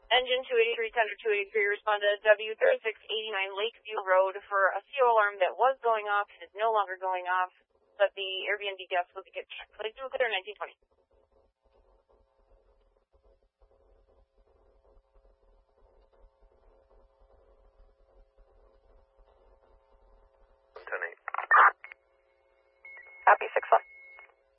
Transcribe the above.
Engine 283, Tender 283, respond to W3689 Lakeview Road for a CO alarm that was going off and is no longer going off, but the Airbnb guest was to get checked. Please do a clear 1920.